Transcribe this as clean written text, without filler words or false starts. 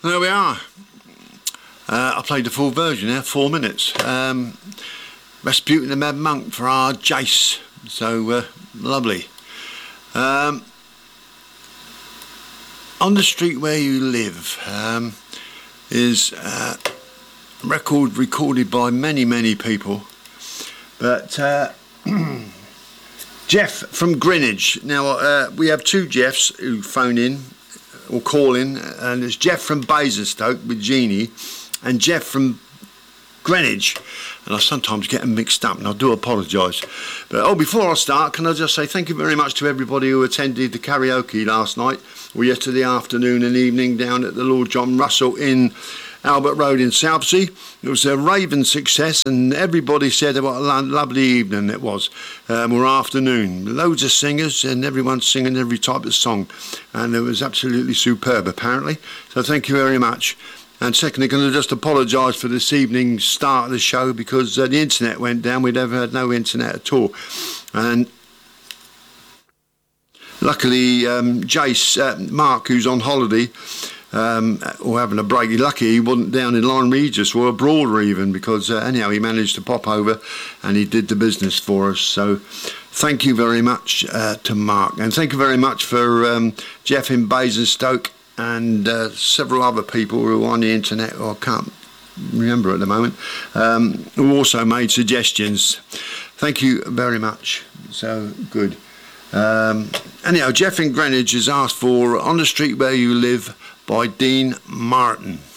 There we are. I played the full version there, 4 minutes. Rasputin the Mad Monk for our Jace. So lovely. On the Street Where You Live is a record recorded by many people. But Jeff from Greenwich. Now, we have two Jeffs who phone in or call in, and there's Jeff from Basingstoke with Jeannie and Jeff from Greenwich, and I sometimes get them mixed up, and I do apologise. But before I start, can I just say thank you very much to everybody who attended the karaoke last night or yesterday afternoon and evening down at the Lord John Russell in Albert Road in Southsea. It was a raving success, and everybody said what a lovely evening it was, or afternoon. Loads of singers, and everyone singing every type of song, and it was absolutely superb apparently. So thank you very much. And secondly, can I just apologise for this evening's start of the show, because the internet went down. We'd never had no internet at all, and luckily Jace, Mark, who's on holiday or having a break, lucky he wasn't down in Lyme Regis or abroad or even, because anyhow he managed to pop over and he did the business for us. So thank you very much to Mark, and thank you very much for Jeff in Basingstoke and several other people who are on the internet, or I can't remember at the moment, who also made suggestions. Thank you very much. So good. Anyhow, Jeff in Greenwich has asked for On the Street Where You Live by Dean Martin.